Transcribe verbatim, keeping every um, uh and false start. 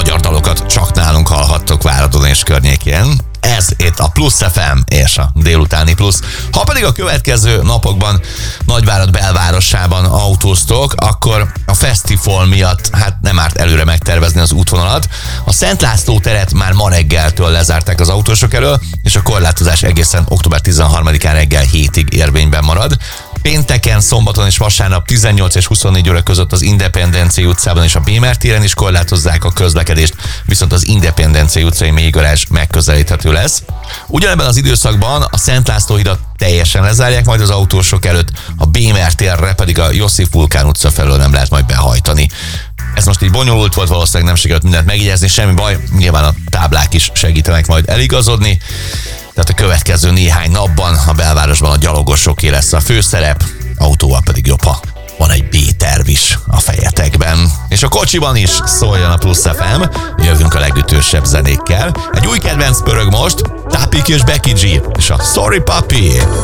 magyar dalokat csak nálunk hallhattok Váradon és környékén. Ez itt a Plusz ef em és a délutáni Plusz. Ha pedig a következő napokban Nagyvárad belvárosában autóztok, akkor a fesztivál miatt hát nem árt előre megtervezni az útvonalat. A Szent László teret már ma reggeltől lezárták az autósok elől, és a korlátozás egészen október tizenharmadikán reggel hétig érvényben marad. Pénteken, szombaton és vasárnap tizennyolc és huszonnégy óra között az Independencia utcában és a Bémer téren is korlátozzák a közlekedést, viszont az Independencia utcai mélygarázs megközelíthető lesz. Ugyanebben az időszakban a Szent László hidat teljesen lezárják majd az autósok előtt, a Bémer térre pedig a Josif Vulkán utca felől nem lehet majd behajtani. Ez most így bonyolult volt, valószínűleg nem sikerült mindent megjegyezni, semmi baj, nyilván a táblák is segítenek majd eligazodni. Tehát a következő néhány napban a belvárosban a gyalogosoké lesz a főszerep, autóval pedig jobb, ha van egy B-terv is a fejetekben. És a kocsiban is szóljon a Plusz ef em, jövünk a legütősebb zenékkel. Egy új kedvenc pörög most, Tapik és Becky G, és a Sorry Papi.